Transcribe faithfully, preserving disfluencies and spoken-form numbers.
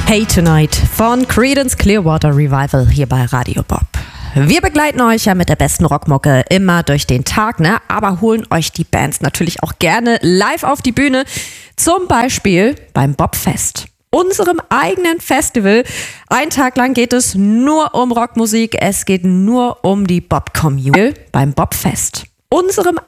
Hey Tonight von Creedence Clearwater Revival hier bei Radio Bob. Wir begleiten euch ja mit der besten Rockmucke immer durch den Tag, ne? Aber holen euch die Bands natürlich auch gerne live auf die Bühne. Zum Beispiel beim Bobfest, unserem eigenen Festival. Ein Tag lang geht es nur um Rockmusik, es geht nur um die Bob-Community beim Bobfest, unserem